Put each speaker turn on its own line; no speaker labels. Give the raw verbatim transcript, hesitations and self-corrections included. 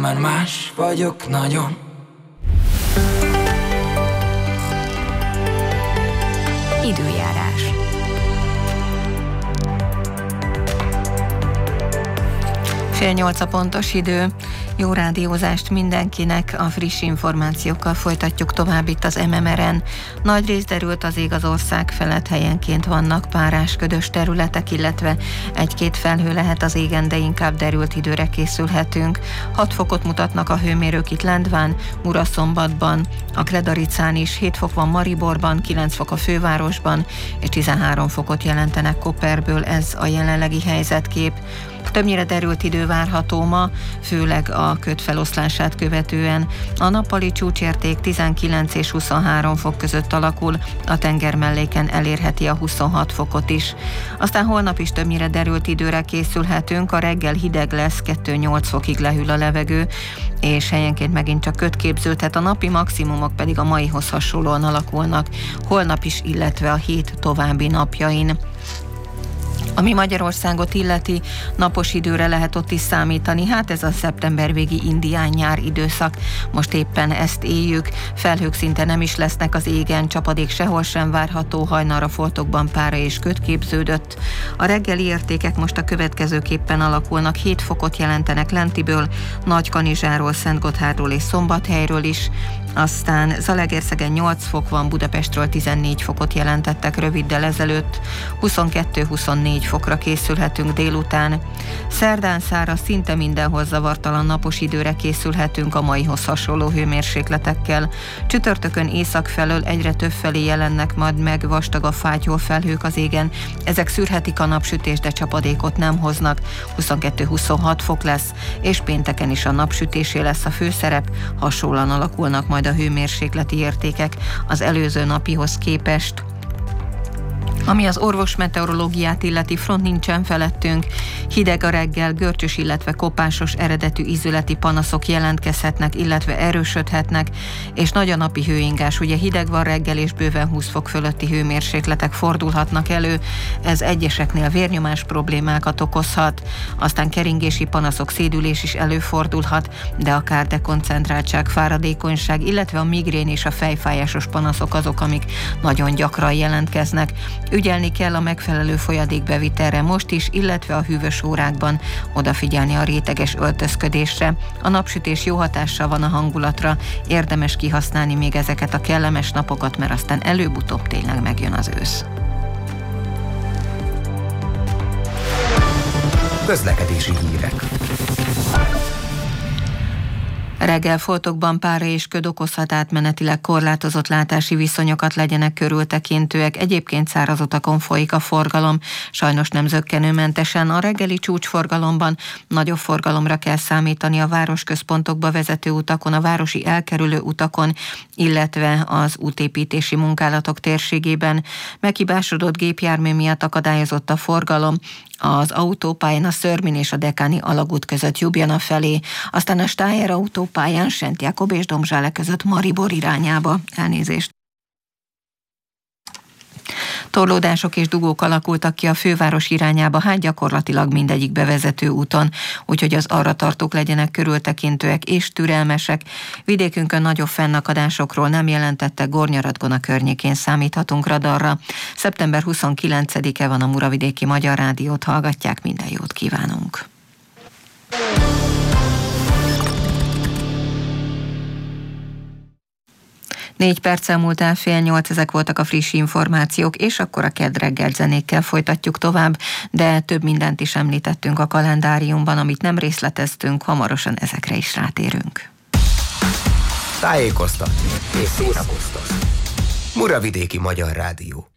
mert más vagyok nagyon.
Időjárás. Fél nyolc a pontos idő. Jó rádiózást mindenkinek, a friss információkkal folytatjuk tovább itt az em em er-en. Nagy rész derült az ég az ország felett, helyenként vannak párás ködös területek, illetve egy-két felhő lehet az égen, de inkább derült időre készülhetünk. hat fokot mutatnak a hőmérők itt Lendván, Muraszombatban, a Kledaricán is, hét fok van Mariborban, kilenc fok a fővárosban, és tizenhárom fokot jelentenek Koperből, ez a jelenlegi helyzetkép. Többnyire derült idő várható ma, főleg a köd feloszlását követően. A nappali csúcsérték tizenkilenc és huszonhárom fok között alakul, a tengermelléken elérheti a huszonhat fokot is. Aztán holnap is többnyire derült időre készülhetünk, a reggel hideg lesz, kettő-nyolc fokig lehűl a levegő, és helyenként megint csak köd képződhet, a napi maximumok pedig a maihoz hasonlóan alakulnak, holnap is, illetve a hét további napjain. Ami Magyarországot illeti, napos időre lehet ott is számítani, hát ez a szeptember végi indián nyár időszak, most éppen ezt éljük, felhők szinte nem is lesznek az égen, csapadék sehol sem várható, hajnalra foltokban pára és köd képződött. A reggeli értékek most a következőképpen alakulnak, hét fokot jelentenek Lentiből, Nagykanizsáról, Szentgotthárról és Szombathelyről is, aztán Zalaegerszegen nyolc fok van, Budapestről tizennégy fokot jelentettek röviddel ezelőtt, huszonkettő-huszonnégy fokra készülhetünk délután. Szerdán száraz, szinte mindenhol zavartalan napos időre készülhetünk a maihoz hasonló hőmérsékletekkel. Csütörtökön észak felől egyre több felé jelennek majd meg vastag a fátyol felhők az égen. Ezek szűrhetik a napsütést, de csapadékot nem hoznak. huszonkettő-huszonhat fok lesz, és pénteken is a napsütésé lesz a főszerep, hasonlóan alakulnak majd a hőmérsékleti értékek az előző napihoz képest. Ami az orvosmeteorológiát illeti, front nincsen felettünk, hideg a reggel, görcsös, illetve kopásos eredetű ízületi panaszok jelentkezhetnek, illetve erősödhetnek, és nagy a napi hőingás, ugye hideg van reggel, és bőven húsz fok fölötti hőmérsékletek fordulhatnak elő, ez egyeseknél vérnyomás problémákat okozhat, aztán keringési panaszok, szédülés is előfordulhat, de akár dekoncentráltság, fáradékonyság, illetve a migrén és a fejfájásos panaszok azok, amik nagyon gyakran jelentkeznek. Ügyelni kell a megfelelő folyadékbevitelre most is, illetve a hűvös órákban odafigyelni a réteges öltözködésre. A napsütés jó hatással van a hangulatra, érdemes kihasználni még ezeket a kellemes napokat, mert aztán előbb-utóbb tényleg megjön az ősz.
Közlekedési hírek.
Reggel foltokban pára és köd okozhat, átmenetileg korlátozott látási viszonyokat, legyenek körültekintőek. Egyébként száraz utakon folyik a forgalom, sajnos nem zökkenőmentesen. A reggeli csúcsforgalomban nagyobb forgalomra kell számítani a városközpontokba vezető utakon, a városi elkerülő utakon, illetve az útépítési munkálatok térségében. Meghibásodott gépjármű miatt akadályozott a forgalom az autópályán a Szörmin és a Dekáni alagút között Ljubljana felé, aztán a Stájer autópályán Szent Jákob és Domzsále között Maribor irányába. Elnézést. Torlódások és dugók alakultak ki a főváros irányába, hát gyakorlatilag mindegyik bevezető úton, úgyhogy az arra tartók legyenek körültekintőek és türelmesek. Vidékünkön nagyobb fennakadásokról nem jelentettek, Gornyaradgona környékén számíthatunk radarra. szeptember huszonkilencedike van, a Muravidéki Magyar Rádiót hallgatják, minden jót kívánunk! Négy perccel múlt el fél nyolc, ezek voltak a friss információk, és akkor a kedd reggel zenékkel folytatjuk tovább, de több mindent is említettünk a kalendáriumban, amit nem részleteztünk, hamarosan ezekre is rátérünk.
Tájékoztatni és szórakoztatni. Muravidéki Magyar Rádió.